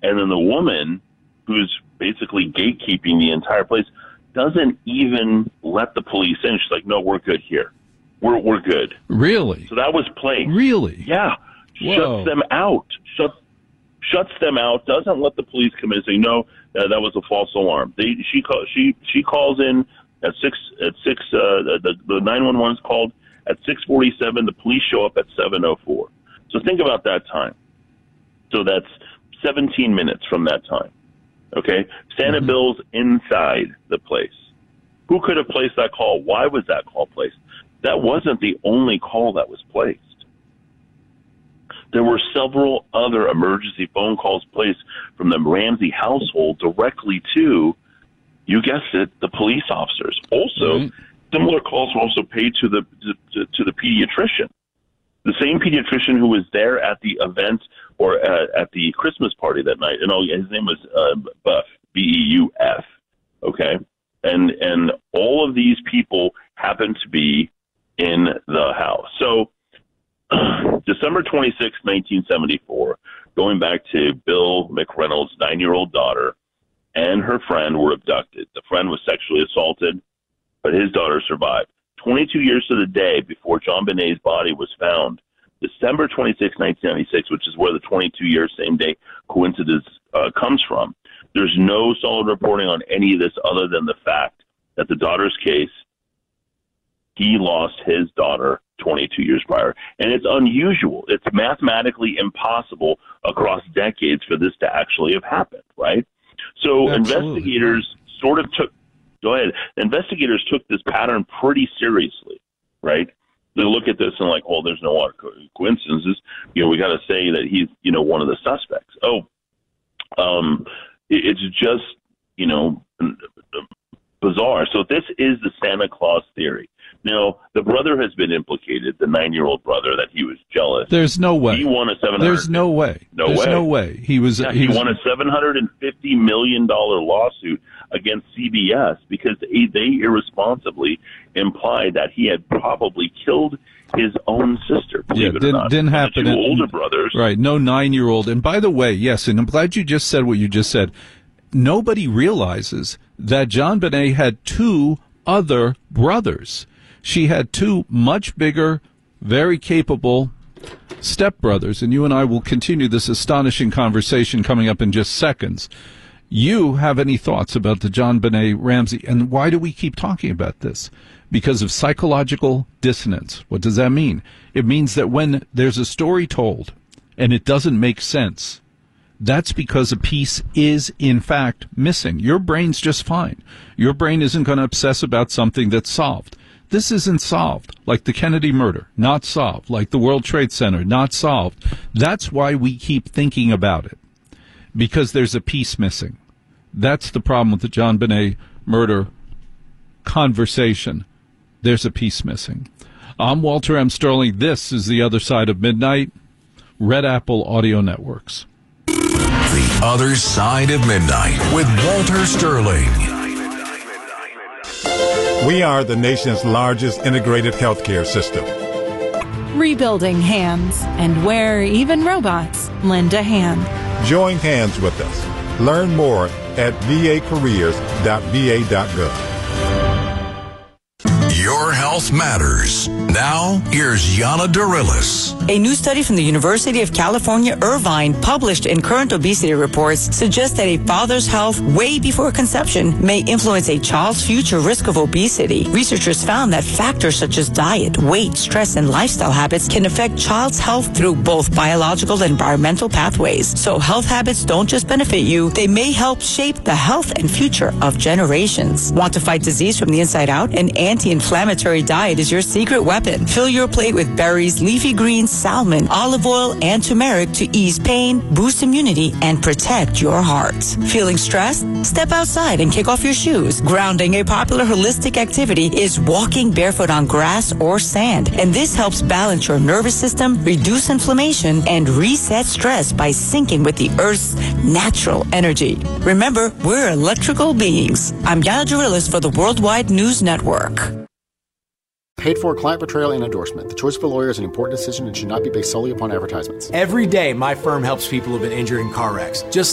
And then the woman, who's basically gatekeeping the entire place, doesn't even let the police in. She's like, no, we're good here. We're good. Really? So that was placed. Really? Yeah. Whoa. Shuts them out. Shuts them out. Doesn't let the police come in and say, no, that was a false alarm. She calls in at six. The 911 is called at 6:47. The police show up at 7:04. So think about that time. So that's 17 minutes from that time. Okay, Santa Bill's inside the place. Who could have placed that call? Why was that call placed? That wasn't the only call that was placed. There were several other emergency phone calls placed from the Ramsey household directly to, you guessed it, the police officers. Also, similar calls were also paid to the pediatrician. The same pediatrician who was there at the event or at the Christmas party that night. And his name was Buff, B-E-U-F, okay? And all of these people happened to be in the house. So December 26, 1974, going back to Bill McReynolds' 9-year-old daughter and her friend were abducted. The friend was sexually assaulted, but his daughter survived. 22 years to the day before JonBenét's body was found, December 26, 1996, which is where the 22-year same-day coincidence comes from. There's no solid reporting on any of this other than the fact that the daughter's case, he lost his daughter 22 years prior. And it's unusual. It's mathematically impossible across decades for this to actually have happened, right? So investigators sort of took this pattern pretty seriously, right? They look at this and like, well, there's no other coincidences. We got to say that he's, one of the suspects. It's just, bizarre. So this is the Santa Claus theory. Now, the brother has been implicated, the 9-year-old brother, that he was jealous. There's no way. He won a There's no way. There's no way. He won a $750 million lawsuit against CBS because they irresponsibly implied that he had probably killed his own sister. Didn't happen. The two older brothers. Right, no 9-year-old. And by the way, yes, and I'm glad you just said what you just said. Nobody realizes that JonBenét had 2 other brothers. She had 2 much bigger, very capable stepbrothers, and you and I will continue this astonishing conversation coming up in just seconds. You have any thoughts about the JonBenét Ramsey, and why do we keep talking about this? Because of psychological dissonance. What does that mean? It means that when there's a story told and it doesn't make sense, that's because a piece is, in fact, missing. Your brain's just fine. Your brain isn't going to obsess about something that's solved. This isn't solved, like the Kennedy murder, not solved, like the World Trade Center, not solved. That's why we keep thinking about it, because there's a piece missing. That's the problem with the JonBenét murder conversation. There's a piece missing. I'm Walter M. Sterling. This is The Other Side of Midnight, Red Apple Audio Networks. The Other Side of Midnight with Walter Sterling. We are the nation's largest integrated healthcare system. Rebuilding hands, and where even robots lend a hand. Join hands with us. Learn more at vacareers.va.gov. Your health matters. Now, here's Yana Darilis. A new study from the University of California, Irvine, published in Current Obesity Reports, suggests that a father's health way before conception may influence a child's future risk of obesity. Researchers found that factors such as diet, weight, stress, and lifestyle habits can affect child's health through both biological and environmental pathways. So health habits don't just benefit you, they may help shape the health and future of generations. Want to fight disease from the inside out? An anti-inflammatory diet is your secret weapon. Fill your plate with berries, leafy greens, salmon, olive oil, and turmeric to ease pain, boost immunity, and protect your heart. Feeling stressed? Step outside and kick off your shoes. Grounding, a popular holistic activity, is walking barefoot on grass or sand. And this helps balance your nervous system, reduce inflammation, and reset stress by syncing with the Earth's natural energy. Remember, we're electrical beings. I'm Yana Darilis for the Worldwide News Network. Paid for client portrayal and endorsement. The choice of a lawyer is an important decision and should not be based solely upon advertisements. Every day, my firm helps people who've been injured in car wrecks. Just